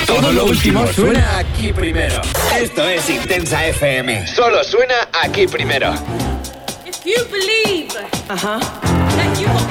Todo lo último suena aquí primero. Esto es Intensa FM. Solo suena aquí primero. If you believe that you will